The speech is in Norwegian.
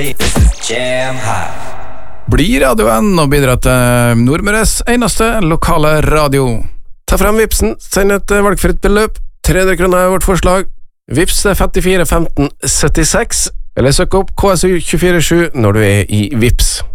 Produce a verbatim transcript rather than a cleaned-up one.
This is Jam Hot. Bli radioen og bidra til Nordmøres eneste lokale radio. Ta frem Vipsen, send et valgfritt beløp. tre hundre kroner er vårt forslag. Vips er femtifire femten syttiseks, eller søk opp K S U to fire sju når du er i Vips.